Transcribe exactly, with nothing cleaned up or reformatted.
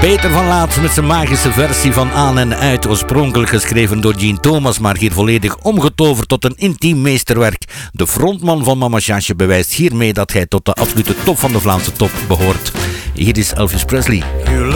Peter van Laat met zijn magische versie van Aan en Uit, oorspronkelijk geschreven door Gene Thomas, maar hier volledig omgetoverd tot een intiem meesterwerk. De frontman van Mama Sjaansje bewijst hiermee dat hij tot de absolute top van de Vlaamse top behoort. Hier is Elvis Presley. You